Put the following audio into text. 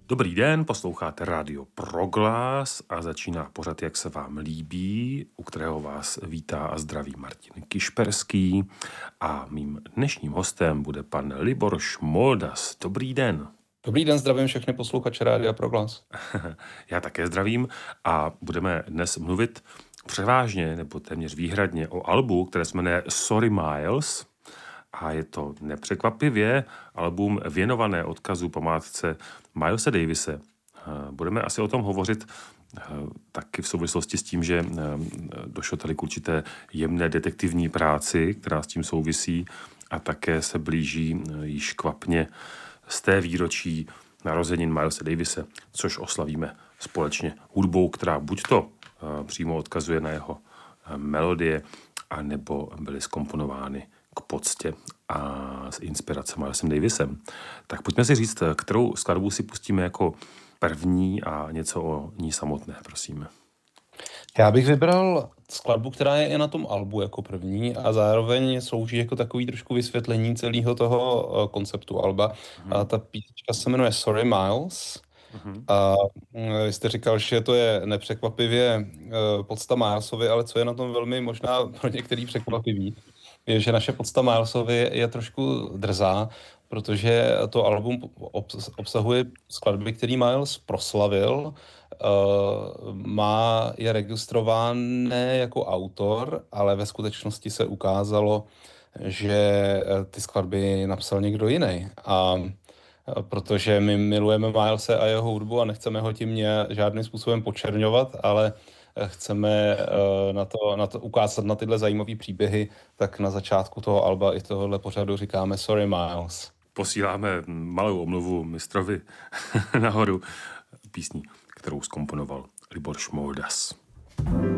Dobrý den, posloucháte Rádio Proglas a začíná pořad, jak se vám líbí, u kterého vás vítá a zdraví Martin Kišperský a mým dnešním hostem bude pan Libor Šmoldas. Dobrý den. Dobrý den, zdravím všechny posluchače Rádia Proglas. Já také zdravím a budeme dnes mluvit převážně nebo téměř výhradně o albu, které se jmenuje Sorry Miles. A je to nepřekvapivě album věnované odkazu památce Milese Davise. Budeme asi o tom hovořit taky v souvislosti s tím, že došlo tady k určité jemné detektivní práci, která s tím souvisí a také se blíží již kvapně z té výročí narozenin Milese Davise, což oslavíme společně hudbou, která buď to přímo odkazuje na jeho melodie, anebo byly zkomponovány k poctě a s inspirací Milesem Davisem. Tak pojďme si říct, kterou skladbu si pustíme jako první a něco o ní samotné, prosím. Já bych vybral skladbu, která je i na tom albu jako první a zároveň slouží jako takový trošku vysvětlení celého toho konceptu alba. A ta písnička se jmenuje Sorry Miles. A vy jste říkal, že to je nepřekvapivě pocta Milesovi, ale co je na tom velmi možná pro některý překvapivý, je, že naše pocta Milesovi je trošku drzá, protože to album obsahuje skladby, který Miles proslavil, je registrované jako autor, ale ve skutečnosti se ukázalo, že ty skladby napsal někdo jiný. A protože my milujeme Milese a jeho hudbu a nechceme ho tím žádným způsobem počerňovat, ale chceme na to ukázat na tyhle zajímavé příběhy, tak na začátku toho alba i tohohle pořadu říkáme Sorry Miles. Posíláme malou omluvu mistrovi nahoru písní, kterou zkomponoval Libor Šmoldas.